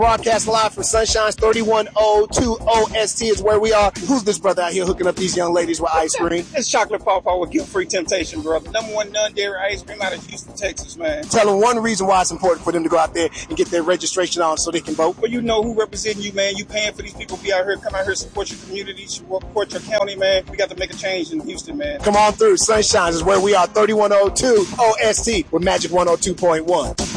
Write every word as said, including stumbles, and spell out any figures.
Broadcast live from Sunshine's thirty-one oh two O S T is where we are. Who's this brother out here hooking up these young ladies with ice cream? It's Chocolate Pawpaw with Guilt-Free Temptation, brother. Number one non-dairy ice cream out of Houston, Texas, man. Tell them one reason why it's important for them to go out there and get their registration on so they can vote. Well, you know who representing you, man. You paying for these people to be out here, come out here, support your community, support your county, man. We got to make a change in Houston, man. Come on through. Sunshine's is where we are, thirty-one oh two O S T with Magic one oh two point one.